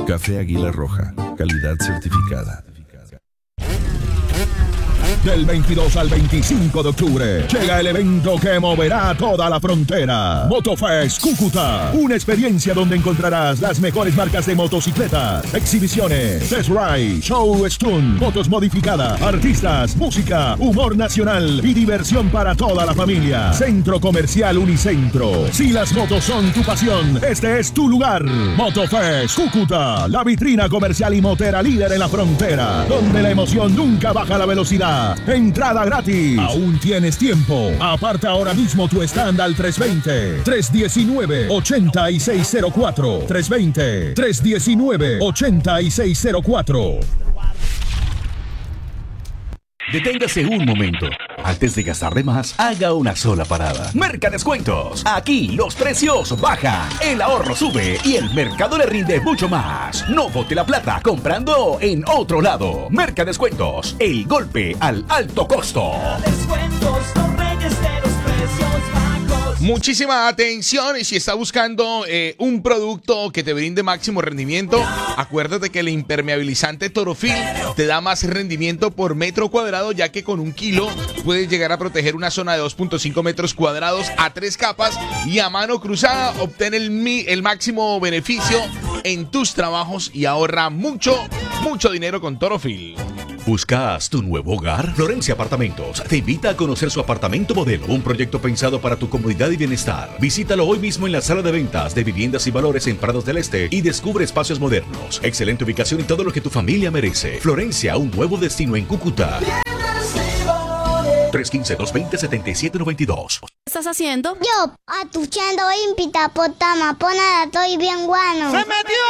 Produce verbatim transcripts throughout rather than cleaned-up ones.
Café Águila Roja, calidad certificada. Del veintidós al veinticinco de octubre llega el evento que moverá toda la frontera. Motofest Cúcuta, una experiencia donde encontrarás las mejores marcas de motocicletas, exhibiciones, test ride, show stunt, motos modificadas, artistas, música, humor nacional y diversión para toda la familia. Centro Comercial Unicentro. Si las motos son tu pasión, este es tu lugar. Motofest Cúcuta, la vitrina comercial y motera líder en la frontera, donde la emoción nunca baja la velocidad. Entrada gratis. Aún tienes tiempo. Aparta ahora mismo tu stand al tres veinte, tres diecinueve, ochenta y seis cero cuatro. tres veinte, tres diecinueve, ochenta y seis cero cuatro. Deténgase un momento. Antes de gastar de más, haga una sola parada. Mercadescuentos. Aquí los precios bajan, el ahorro sube y el mercado le rinde mucho más. No bote la plata comprando en otro lado. Mercadescuentos. El golpe al alto costo. Descuentos, los reyes de los precios bajos. Muchísima atención, y si está buscando eh, un producto que te brinde máximo rendimiento, acuérdate que el impermeabilizante Torofil te da más rendimiento por metro cuadrado, ya que con un kilo puedes llegar a proteger una zona de dos punto cinco metros cuadrados a tres capas, y a mano cruzada obtén el, mi, el máximo beneficio en tus trabajos y ahorra mucho, mucho dinero con Torofil. ¿Buscas tu nuevo hogar? Florencia Apartamentos te invita a conocer su apartamento modelo, un proyecto pensado para tu comodidad y bienestar. Visítalo hoy mismo en la sala de ventas de viviendas y valores en Prados del Este y descubre espacios modernos, excelente ubicación y todo lo que tu familia merece. Florencia, un nuevo destino en Cúcuta. tres uno cinco, dos dos cero, siete siete nueve dos. ¿Qué estás haciendo? Yo, atuchando ímpita potama, ponada, estoy bien guano. ¡Se metió!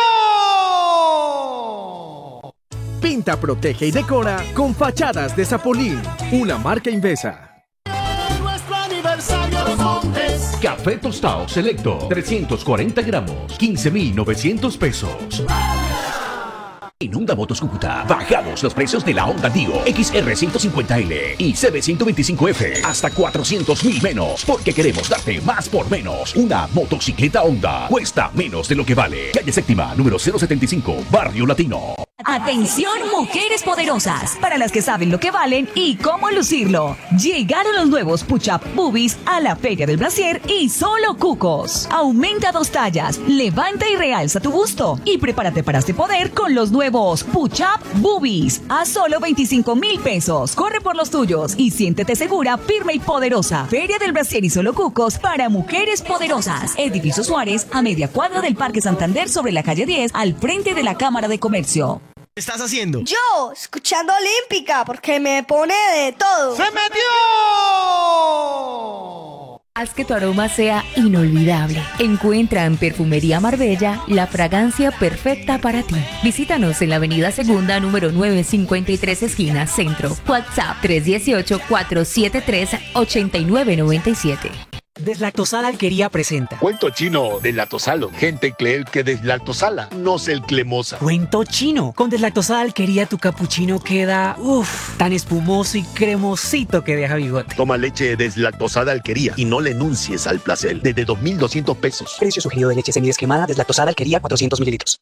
Pinta, protege y decora con Fachadas de Zapolín, una marca Invesa. Nuestro aniversario Los Montes. Café tostado selecto, trescientos cuarenta gramos, quince mil novecientos pesos. En Honda Motos Cúcuta bajamos los precios de la Honda Dio X R ciento cincuenta L y C B ciento veinticinco F hasta cuatrocientos mil menos, porque queremos darte más por menos. Una motocicleta Honda cuesta menos de lo que vale. Calle Séptima, número cero setenta y cinco, Barrio Latino. Atención, mujeres poderosas, para las que saben lo que valen y cómo lucirlo. Llegaron los nuevos Push-Up Boobies a la Feria del Brasier y solo cucos. Aumenta dos tallas, levanta y realza tu busto y prepárate para este poder con los nuevos Push-Up Boobies a solo veinticinco mil pesos. Corre por los tuyos y siéntete segura, firme y poderosa. Feria del Brasier y solo cucos para mujeres poderosas. Edificio Suárez, a media cuadra del Parque Santander, sobre la calle diez, al frente de la Cámara de Comercio. ¿Qué estás haciendo? Yo, escuchando Olímpica, porque me pone de todo. ¡Se metió! Haz que tu aroma sea inolvidable. Encuentra en Perfumería Marbella la fragancia perfecta para ti. Visítanos en la avenida Segunda, número novecientos cincuenta y tres, esquina Centro. WhatsApp tres uno ocho, cuatro siete tres, ocho nueve nueve siete. Deslactosada Alquería presenta Cuento chino deslactosalo. Gente cree que deslactosala, no es el cremosa. Cuento chino. Con Deslactosada Alquería tu capuchino queda uff, tan espumoso y cremosito que deja bigote. Toma leche deslactosada Alquería y no le enuncies al placer. Desde dos mil doscientos pesos. Precio sugerido de leche semidescremada Deslactosada Alquería, cuatrocientos mililitros.